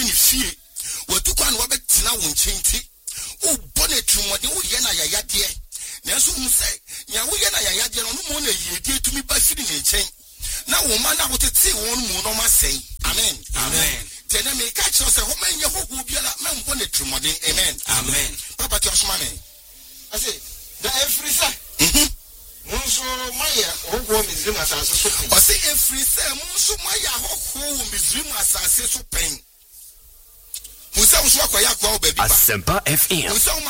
ni fie watu kwa no wabetina wo nkyenti o bonnetu mode wo ye na yayade nanso hu se nya wo ye na yayade no mo na yedie tumi ba firi ne nkyɛn na wo ma na wo tete won mu no ma sei amen amen tena me ka kyerɛ sɛ ho manye hoho biala ma bonnetu mode amen amen papa ti osma me ase da every say Munso maya hoho Misrim asase so pen. O say every say munso maya hoho Misrim asase so pen. Musa uso akwaya kwa obabi ba. Asempa FM.